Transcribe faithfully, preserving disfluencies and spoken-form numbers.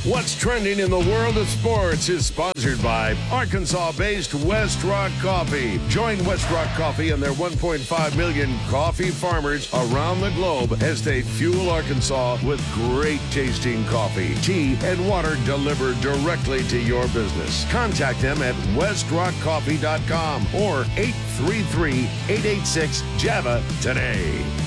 What's trending in the world of sports is sponsored by Arkansas-based West Rock Coffee. Join West Rock Coffee and their one point five million coffee farmers around the globe as they fuel Arkansas with great tasting coffee, tea, and water delivered directly to your business. Contact them at west rock coffee dot com or eight three three, eight eight six, Java today.